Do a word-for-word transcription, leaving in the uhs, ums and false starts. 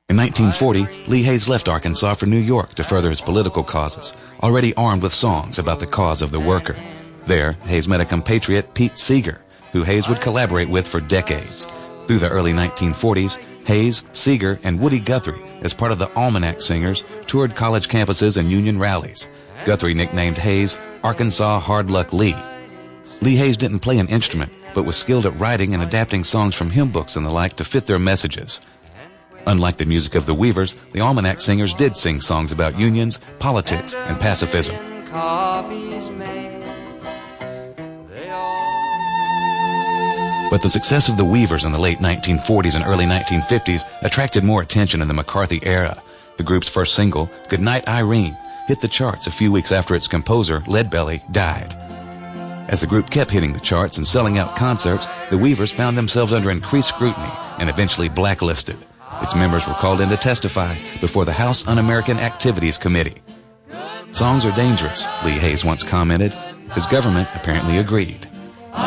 In nineteen forty, Lee Hays left Arkansas for New York to further his political causes, already armed with songs about the cause of the worker. There, Hays met a compatriot, Pete Seeger, who Hays would collaborate with for decades. Through the early nineteen forties, Hays, Seeger, and Woody Guthrie, as part of the Almanac Singers, toured college campuses and union rallies. Guthrie nicknamed Hays Arkansas Hard Luck Lee. Lee Hays didn't play an instrument, but was skilled at writing and adapting songs from hymn books and the like to fit their messages. Unlike the music of the Weavers, the Almanac Singers did sing songs about unions, politics, and pacifism. But the success of the Weavers in the late nineteen forties and early nineteen fifties attracted more attention in the McCarthy era. The group's first single, Goodnight Irene, hit the charts a few weeks after its composer, Leadbelly, died. As the group kept hitting the charts and selling out concerts, the Weavers found themselves under increased scrutiny and eventually blacklisted. Its members were called in to testify before the House Un-American Activities Committee. Songs are dangerous, Lee Hays once commented. His government apparently agreed.